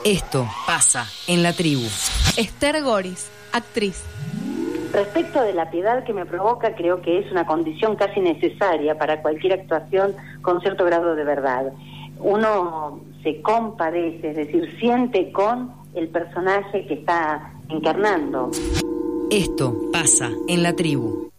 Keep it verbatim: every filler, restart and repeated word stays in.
Esto pasa en la tribu. Esther Goris, actriz. Respecto de la piedad que me provoca, creo que es una condición casi necesaria para cualquier actuación con cierto grado de verdad. Uno se compadece, es decir, siente con el personaje que está encarnando. Esto pasa en la tribu.